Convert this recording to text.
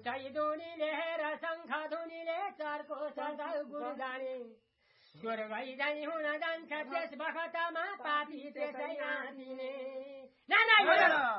उठै दुनीले र शङ्ख धुनीले चर्को सदल गुरुदानी स्वर्गै जाई हुन जान्छ त्यस बखतमा पापी त्यसै आँटिने